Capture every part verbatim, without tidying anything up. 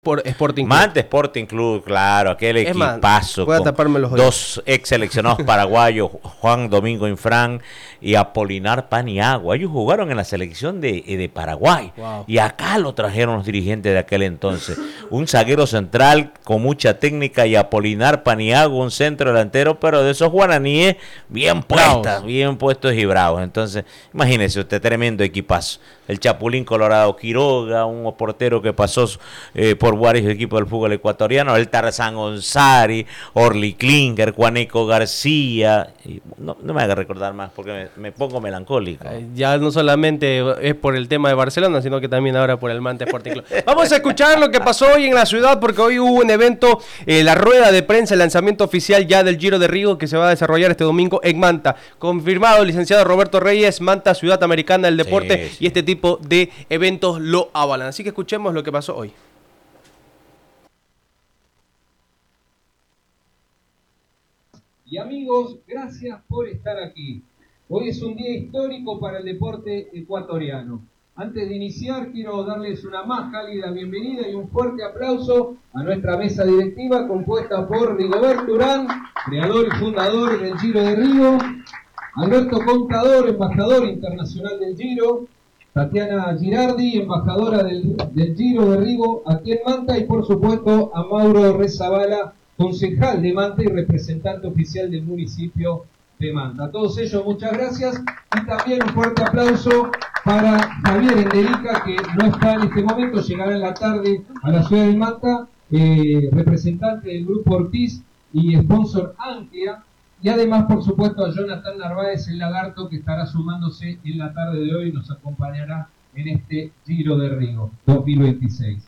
Por Sporting Club. Manta Sporting Club, claro, aquel es equipazo. Más, con los dos ex seleccionados paraguayos, Juan Domingo Infrán y Apolinar Paniagua. Ellos jugaron en la selección de, de Paraguay. Wow. Y acá lo trajeron los dirigentes de aquel entonces. Un zaguero central con mucha técnica y Apolinar Paniagua, un centro delantero, pero de esos guaraníes bien puestas, bravos. bien puestos y bravos. Entonces, imagínese usted, tremendo equipazo. El Chapulín Colorado Quiroga, un portero que pasó eh, por varios equipos del fútbol ecuatoriano, el Tarzán Onsari, Orly Klinker, Juaneco García, y no, no me haga recordar más porque me, me pongo melancólico. Eh, ya no solamente es por el tema de Barcelona, sino que también ahora por el Manta Sporting Club. Vamos a escuchar lo que pasó hoy en la ciudad, porque hoy hubo un evento, eh, la rueda de prensa, el lanzamiento oficial ya del Giro de Río, que se va a desarrollar este domingo en Manta. Confirmado, licenciado Roberto Reyes, Manta, ciudad americana del deporte, sí, sí. Y este tipo de eventos lo avalan. Así que escuchemos lo que pasó hoy. Y amigos, gracias por estar aquí. Hoy es un día histórico para el deporte ecuatoriano. Antes de iniciar, quiero darles una más cálida bienvenida y un fuerte aplauso a nuestra mesa directiva compuesta por Rigoberto Urán, creador y fundador del Giro de Río, Alberto Contador, embajador internacional del Giro, Tatiana Girardi, embajadora del, del Giro de Río aquí en Manta, y por supuesto a Mauro Rezabala, concejal de Manta y representante oficial del municipio de Manta. A todos ellos muchas gracias, y también un fuerte aplauso para Javier Enderica, que no está en este momento, llegará en la tarde a la ciudad de Manta, eh, representante del Grupo Ortiz y sponsor Ankia, y además por supuesto a Jonathan Narváez, el Lagarto, que estará sumándose en la tarde de hoy y nos acompañará en este Giro de Río dos mil veintiséis.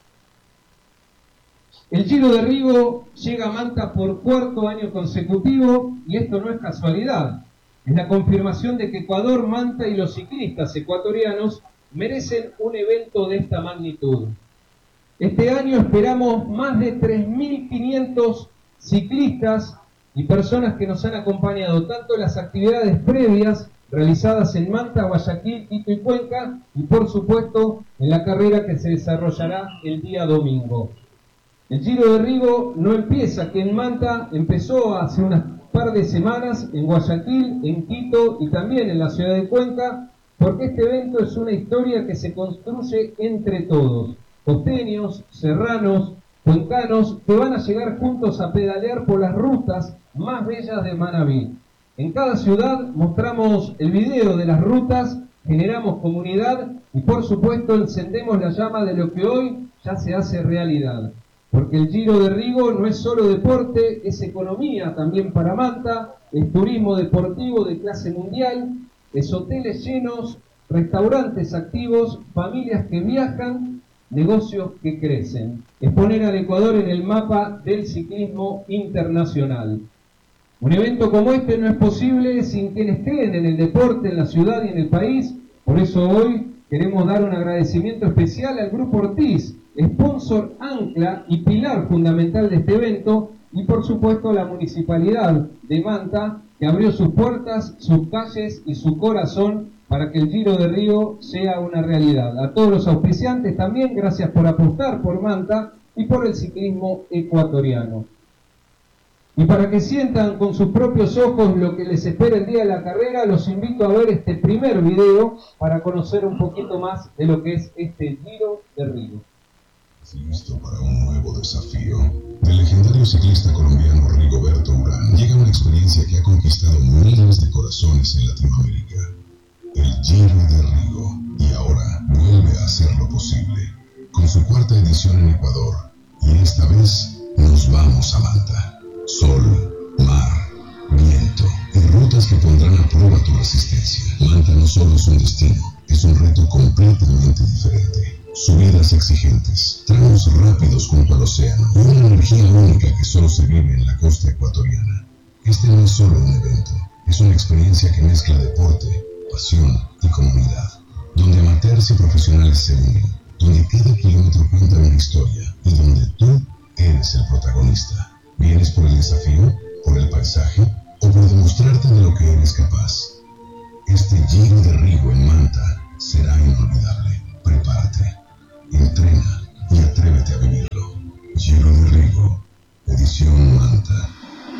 El Giro de Río llega a Manta por cuarto año consecutivo, y esto no es casualidad. Es la confirmación de que Ecuador, Manta y los ciclistas ecuatorianos merecen un evento de esta magnitud. Este año esperamos más de tres mil quinientos ciclistas y personas que nos han acompañado tanto en las actividades previas realizadas en Manta, Guayaquil, Quito y Cuenca, y por supuesto en la carrera que se desarrollará el día domingo. El Giro de Río no empieza aquí en Manta, empezó hace unas par de semanas en Guayaquil, en Quito y también en la ciudad de Cuenca, porque este evento es una historia que se construye entre todos, costeños, serranos, cuencanos, que van a llegar juntos a pedalear por las rutas más bellas de Manabí. En cada ciudad mostramos el video de las rutas, generamos comunidad y por supuesto encendemos la llama de lo que hoy ya se hace realidad. Porque el Giro de Río no es solo deporte, es economía también para Manta, es turismo deportivo de clase mundial, es hoteles llenos, restaurantes activos, familias que viajan, negocios que crecen. Es poner al Ecuador en el mapa del ciclismo internacional. Un evento como este no es posible sin quienes creen en el deporte, en la ciudad y en el país. Por eso hoy queremos dar un agradecimiento especial al Grupo Ortiz, sponsor ancla y pilar fundamental de este evento, y por supuesto a la Municipalidad de Manta, que abrió sus puertas, sus calles y su corazón para que el Giro de Río sea una realidad. A todos los auspiciantes también, gracias por apostar por Manta y por el ciclismo ecuatoriano. Y para que sientan con sus propios ojos lo que les espera el día de la carrera, los invito a ver este primer video para conocer un poquito más de lo que es este Giro de Río. Listo para un nuevo desafío. Del legendario ciclista colombiano Rigoberto Urán llega una experiencia que ha conquistado miles de corazones en Latinoamérica. El Giro de Río. Y ahora vuelve a hacerlo posible. Con su cuarta edición en Ecuador. Y esta vez nos vamos a Manta. Sol, mar, viento y rutas que pondrán a prueba tu resistencia. Manta no solo es un destino, es un reto completamente diferente. Subidas exigentes, tramos rápidos junto al océano y una energía única que solo se vive en la costa ecuatoriana. Este no es solo un evento, es una experiencia que mezcla deporte, pasión y comunidad, donde amateurs y profesionales se unen, donde cada kilómetro cuenta una historia y donde tú eres el protagonista. ¿Vienes por el desafío, por el paisaje o por demostrarte de lo que eres capaz? Este Giro de Río en Manta será inolvidable. Prepárate, entrena y atrévete a vivirlo. Giro de Rigo, edición Manta.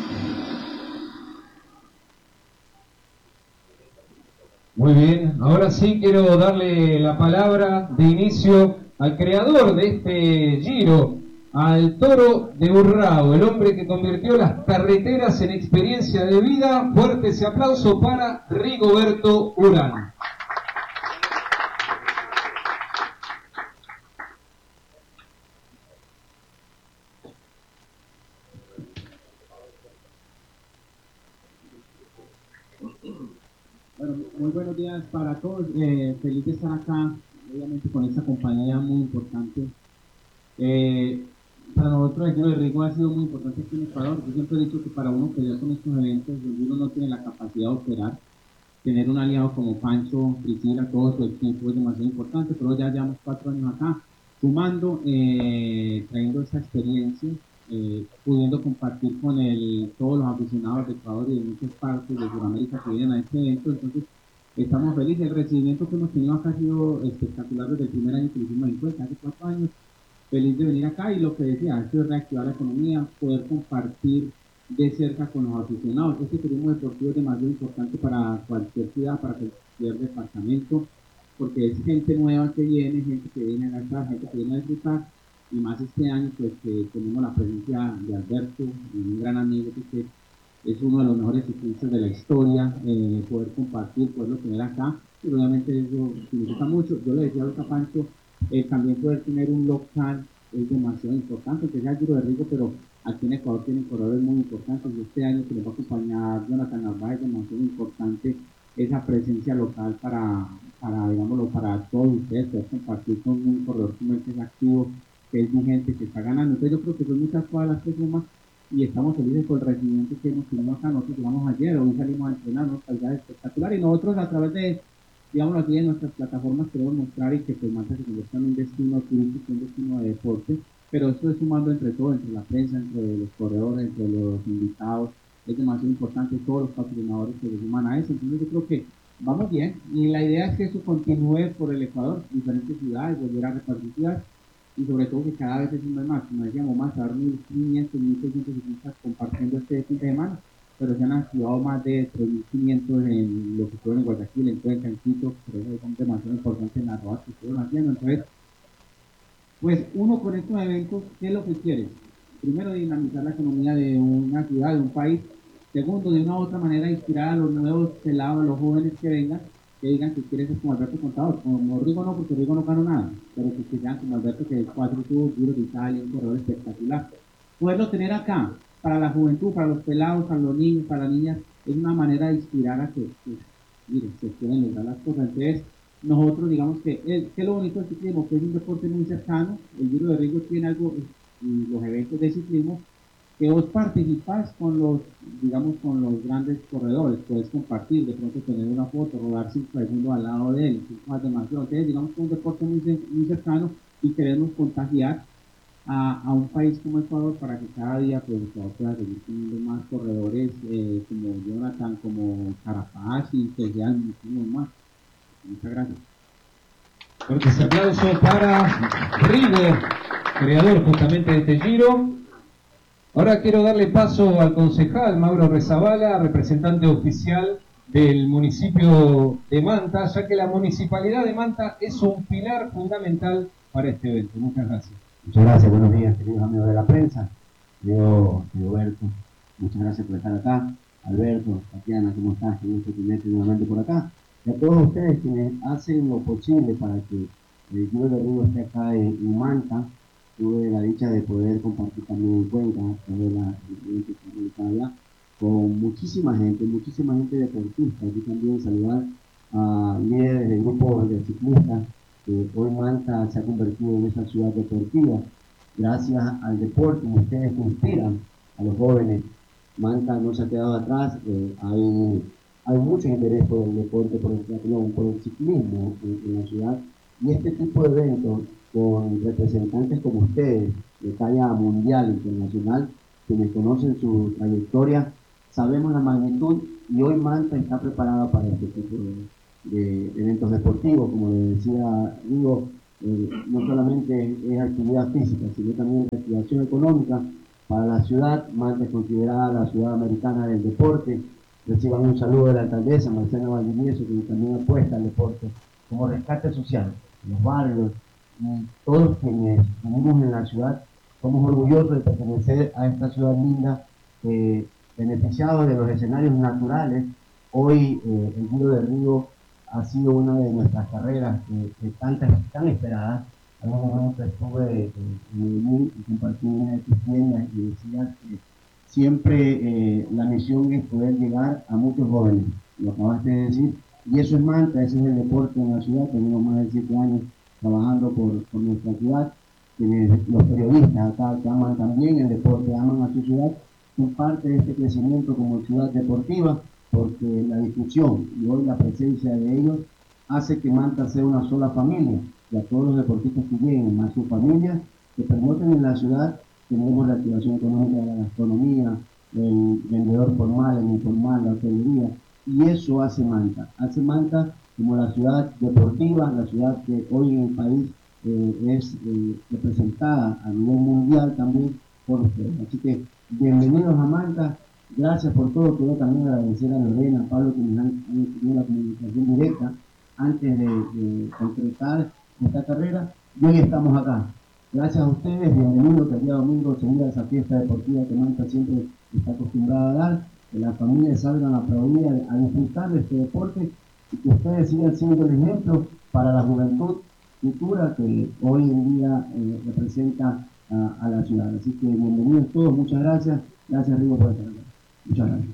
Muy bien, ahora sí quiero darle la palabra de inicio al creador de este Giro, al Toro de Urrao, el hombre que convirtió las carreteras en experiencia de vida. Fuerte ese aplauso para Rigoberto Urán. Bueno, muy buenos días para todos. Eh, feliz de estar acá, obviamente con esta compañía muy importante. Eh, para nosotros el Giro de Rigo ha sido muy importante aquí en Ecuador. Yo siempre he dicho que para uno pelear con estos eventos, donde uno no tiene la capacidad de operar, tener un aliado como Pancho, Priscila, todo su tiempo es demasiado importante, pero ya llevamos cuatro años acá, sumando, eh, trayendo esa experiencia, eh, pudiendo compartir con el, todos los aficionados de Ecuador y de muchas partes de Sudamérica que vienen a este evento. Entonces estamos felices. El recibimiento que hemos tenido acá ha sido espectacular desde el primer año que lo hicimos en Cuenca, hace cuatro años. Feliz de venir acá, y lo que decía, ha sido reactivar la economía, poder compartir de cerca con los aficionados. Este turismo deportivo es demasiado importante para cualquier ciudad, para cualquier departamento, porque es gente nueva que viene, gente que viene a gastar, gente que viene a disfrutar, y más este año pues que tenemos la presencia de Alberto, un gran amigo que es uno de los mejores ciclistas de la historia, eh, poder compartir, poderlo tener acá, y obviamente eso significa mucho. Yo le decía a Pancho, eh, también poder tener un local es demasiado importante, que sea el Giro de Rigo, pero aquí en Ecuador tienen corredores muy importantes, y este año que nos va a acompañar Jonathan Narváez, es demasiado importante esa presencia local para, para digámoslo, para todos ustedes, poder compartir con un corredor como el que es activo, que es vigente, que está ganando. Entonces yo creo que son muchas todas las que suman, y estamos felices por el recibimiento que hemos tenido acá. Nosotros llegamos ayer, hoy salimos a entrenar, una calidad espectacular, y nosotros a través de, digámoslo así, de nuestras plataformas queremos mostrar y que pues Manta se convierta en un destino turístico, un destino de deporte, pero esto es sumando entre todo, entre la prensa, entre los corredores, entre los invitados. Es demasiado importante todos los patrocinadores que se suman a eso. Entonces yo creo que vamos bien, y la idea es que eso continúe por el Ecuador, diferentes ciudades, volver a repartir ciudades, y sobre todo que cada vez es un más, como decíamos, más a dar mil quinientos, mil seiscientos ciclistas compartiendo este fin de semana, pero se han activado más de tres mil quinientos en lo que fue en Guayaquil, en Cuenca, en Quito, pero eso es demasiado importante en la Roa que estuvieron haciendo. Entonces, pues uno con estos eventos, ¿qué es lo que quiere? Primero, dinamizar la economía de una ciudad, de un país. Segundo, de una u otra manera, inspirar a los nuevos pelados, a los jóvenes que vengan, que digan que quieren ser como Alberto Contador. Como Rigo no, porque Rigo no ganó nada, pero que, que sean como Alberto, que es cuatro tuvo Giro de Italia, un corredor espectacular. Poderlo tener acá, para la juventud, para los pelados, para los niños, para las niñas, es una manera de inspirar a que, que miren, se pueden lograr las cosas. Entonces, nosotros digamos que, es, que lo bonito del ciclismo, que es un deporte muy cercano. El Giro de Rigo tiene algo, y los eventos de ciclismo, que vos participás con los, digamos, con los grandes corredores, puedes compartir, de pronto tener una foto, rodar cinco segundos al lado de él, más demasiado. Entonces, digamos que es un deporte muy, muy cercano, y queremos contagiar a, a un país como Ecuador para que cada día pues Ecuador pueda seguir teniendo más corredores eh, como Jonathan, como Carapaz, y que sean muchísimos más. Muchas gracias. Fuerte ese aplauso para Rigo, creador justamente de este Giro. Ahora quiero darle paso al concejal Mauro Rezabala, representante oficial del municipio de Manta, ya que la municipalidad de Manta es un pilar fundamental para este evento. Muchas gracias. Muchas gracias, buenos días, queridos amigos de la prensa. Yo, Roberto, muchas gracias por estar acá. Alberto, Tatiana, ¿cómo estás? Qué gusto tenerte nuevamente por acá. Y a todos ustedes quienes hacen lo posible para que el Giro de Rigo esté acá en, en Manta. Tuve la dicha de poder compartir también en Cuenca, de la allá, con muchísima gente, muchísima gente deportista. Aquí también saludar a líderes del grupo de ciclistas, que hoy Manta se ha convertido en esa ciudad deportiva. Gracias al deporte, ustedes que inspiran a los jóvenes. Manta no se ha quedado atrás, eh, hay, hay mucho interés por el deporte, por el triatlón, por el ciclismo en, en la ciudad, y este tipo de eventos con representantes como ustedes, de talla mundial, internacional, quienes conocen su trayectoria, sabemos la magnitud, y hoy Manta está preparada para este tipo de, de eventos deportivos. Como le decía Rigo, eh, no solamente es actividad física, sino también activación económica para la ciudad. Manta es considerada la ciudad americana del deporte. Reciban un saludo de la alcaldesa Marcela Valdivieso, que también apuesta al deporte como rescate social. Los barrios y todos quienes vivimos en la ciudad somos orgullosos de pertenecer a esta ciudad linda, eh, beneficiados de los escenarios naturales. Hoy eh, el Giro de Río ha sido una de nuestras carreras eh, eh, tantas, tan esperadas. En un momento estuve eh, en Medellín y compartí una de tus tiendas y decía que siempre eh, la misión es poder llegar a muchos jóvenes, lo acabaste de decir, y eso es Manta, ese es el deporte en la ciudad. Tenemos más de siete años trabajando por, por nuestra ciudad. Quienes, los periodistas acá que aman también el deporte, aman a su ciudad, son parte de este crecimiento como ciudad deportiva, porque la difusión y hoy la presencia de ellos hace que Manta sea una sola familia, y a todos los deportistas que lleguen, más sus familias, que permiten en la ciudad. Tenemos la activación económica de la gastronomía, el vendedor formal, el informal, la hotelería, y eso hace Manta. Hace Manta como la ciudad deportiva, la ciudad que hoy en el país eh, es eh, representada a nivel mundial también por ustedes. Así que bienvenidos a Manta, gracias por todo. Quiero también agradecer a Lorena, a Pablo, que nos han, han tenido la comunicación directa antes de, de concretar esta carrera, y hoy estamos acá. Gracias a ustedes, bienvenidos, que el día domingo se una esa fiesta deportiva que Manta siempre está acostumbrada a dar, que las familias salgan a aplaudir, a, a disfrutar de este deporte, y que ustedes sigan siendo el ejemplo para la juventud futura que hoy en día eh, representa a, a la ciudad. Así que bienvenidos todos, muchas gracias. Gracias, Rigo, por estar acá. Muchas gracias.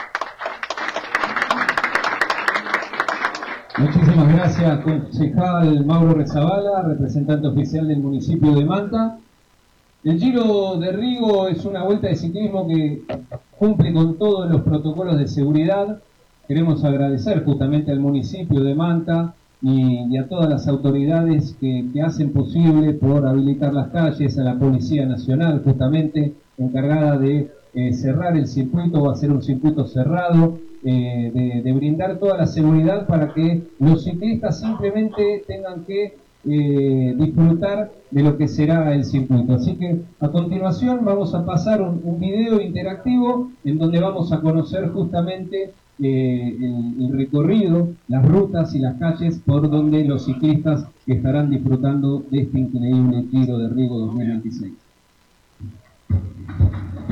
Muchísimas gracias, concejal Mauro Rezabala, representante oficial del municipio de Manta. El Giro de Rigo es una vuelta de ciclismo que cumple con todos los protocolos de seguridad. Queremos agradecer justamente al municipio de Manta y, y a todas las autoridades que, que hacen posible por habilitar las calles, a la Policía Nacional justamente encargada de eh, cerrar el circuito o hacer un circuito cerrado. Eh, de, de brindar toda la seguridad para que los ciclistas simplemente tengan que eh, disfrutar de lo que será el circuito. Así que a continuación vamos a pasar un, un video interactivo en donde vamos a conocer justamente eh, el, el recorrido, las rutas y las calles por donde los ciclistas estarán disfrutando de este increíble Giro de Rigo dos mil veintiséis.